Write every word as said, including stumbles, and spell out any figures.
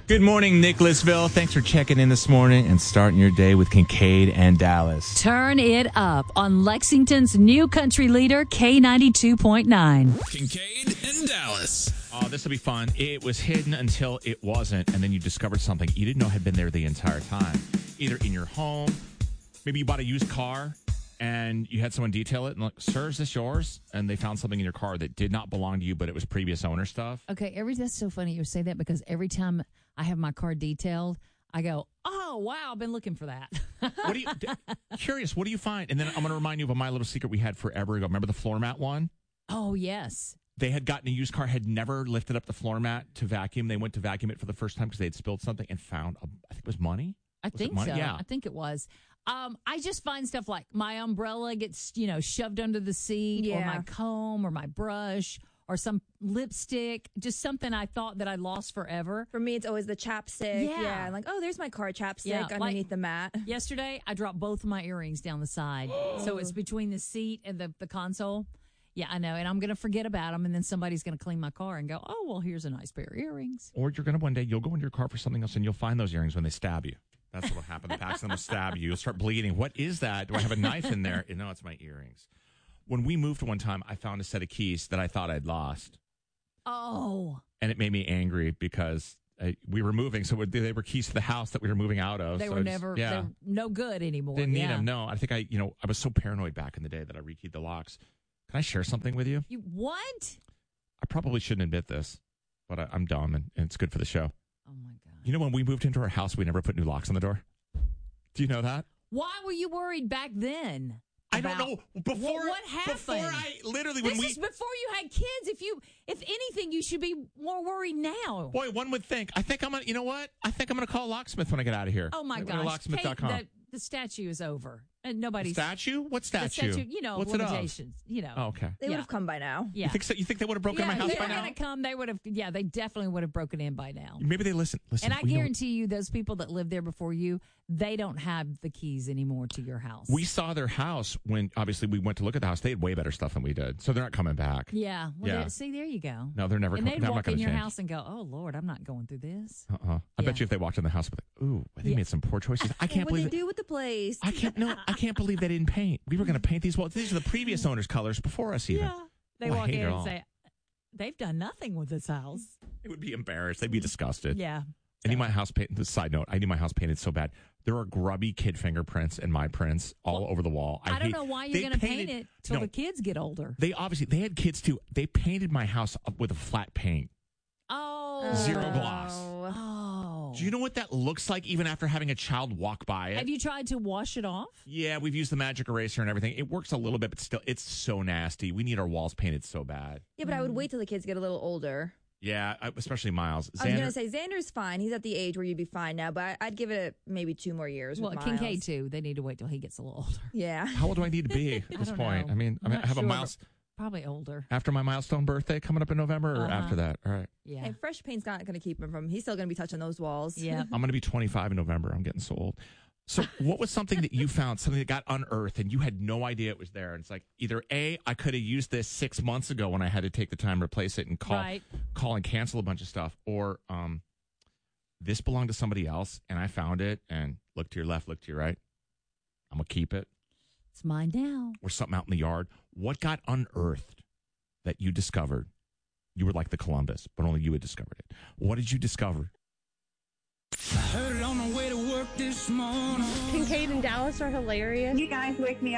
Good morning, Nicholasville. Thanks for checking in this morning and starting your day with Kincaid and Dallas. Turn it up on Lexington's new country leader, K ninety-two point nine. Kincaid and Dallas. Oh, this will be fun. It was hidden until it wasn't, and then you discovered something you didn't know had been there the entire time. Either in your home, maybe you bought a used car, and you had someone detail it, and like, sir, is this yours? And they found something in your car that did not belong to you, but it was previous owner stuff. Okay, every that's so funny you say that because every time I have my car detailed, I go, oh, wow, I've been looking for that. What do you, d- curious, what do you find? And then I'm going to remind you of my little secret we had forever ago. Remember the floor mat one? Oh, yes. They had gotten a used car, had never lifted up the floor mat to vacuum. They went to vacuum it for the first time because they had spilled something and found, a, I think it was money. I was think money? so. Yeah. I think it was. Um, I just find stuff like my umbrella gets, you know, shoved under the seat, Yeah. or my comb or my brush or some lipstick, just something I thought that I lost forever. For me, it's always the chapstick. Yeah. Yeah. I'm like, oh, there's my car chapstick Yeah, like- underneath the mat. Yesterday, I dropped both of my earrings down the side. So it's between the seat and the, the console. Yeah, I know. And I'm going to forget about them. And then somebody's going to clean my car and go, oh, well, here's a nice pair of earrings. Or you're going to one day, you'll go into your car for something else and you'll find those earrings when they stab you. That's what will happen. The accident will stab you. You'll start bleeding. What is that? Do I have a knife in there? No, it's my earrings. When we moved one time, I found a set of keys that I thought I'd lost. Oh. And it made me angry because I, we were moving. So they were keys to the house that we were moving out of. They so were I just- never, yeah. they were no good anymore. Didn't need yeah. them. No, I think I, you know, I was so paranoid back in the day that I rekeyed the locks. Can I share something with you? You what? I probably shouldn't admit this, but I, I'm dumb and, and it's good for the show. Oh, my God. You know, when we moved into our house, we never put new locks on the door. Do you know that? Why were you worried back then? I don't about- know. Before What, what happened? Before I literally when this we is before you had kids. If you, if anything, you should be more worried now. boy, one would think. I think I'm gonna. You know what? I think I'm gonna call a locksmith when I get out of here. Oh my Go to gosh! locksmith dot Kate, com. the, the statue is over, and nobody's Statue? What the statue? statue. You know, What's limitations. You know. It of? Oh, okay. They Yeah. would have come by now. Yeah. You think so? You think they would have broken yeah, in my house if by they were now? gonna come, they would have. Yeah, they definitely would have broken in by now. Maybe they listen. Listen. And I we know- guarantee you, those people that lived there before you, they don't have the keys anymore to your house. we saw their house when obviously we went to look at the house. They had way better stuff than we did, so they're not coming back. yeah. Well, Yeah. there- see, there you go. No, they're never. And com- they'd they're not walk gonna in your change. house and go, "Oh Lord, I'm not going through this." Uh-uh. I bet Yeah. you if they walked in the house, they'd be like, "Ooh, they Yeah. made some poor choices." I can't what believe they it. do with the place? I can't. No, I can't believe they didn't paint. We were going to paint these walls. These are the previous owner's colors before us, even. Yeah. They Oh, I walk hate in it and all. say, "They've done nothing with this house." They would be embarrassed. They'd be disgusted. Yeah. I need my house painted. This side note: I need my house painted so bad. There are grubby kid fingerprints and my prints all Well, over the wall. I, I, don't hate- know why you're they going to paint painted- it till no, the kids get older. They obviously they had kids too. They painted my house up with a flat paint. Oh. Zero gloss. Oh. Do you know what that looks like even after having a child walk by it? Have you tried to wash it off? Yeah, we've used the magic eraser and everything. It works a little bit, but still, it's so nasty. We need our walls painted so bad. Yeah, but I would wait till the kids get a little older. Yeah, I- especially Miles. I was Xander- going to say Xander's fine. He's at the age where you'd be fine now, but I, I'd give it maybe two more years. Well, with Kincaid Miles. too. They need to wait till he gets a little older. Yeah. How old do I need to be at I this don't point? know. I mean, I, I'm mean, not I have sure, a but miles Probably older. after my milestone birthday coming up in November, or Uh-huh. after that. All right, Yeah. And fresh paint's not going to keep him from. He's still going to be touching those walls. Yeah. I'm going to be twenty-five in November. I'm getting so old. So, what was something that you found, something that got unearthed, and you had no idea it was there? And it's like either A, I could have used this six months ago when I had to take the time to replace it and call, Right. call and cancel a bunch of stuff, or um, this belonged to somebody else, and I found it. And look to your left, look to your right. I'm gonna keep it. It's mine now. Or something out in the yard. What got unearthed that you discovered? You were like the Columbus, but only you had discovered it. What did you discover? Heard it on the way to work this morning. Kincaid and Dallas are hilarious. You guys wake me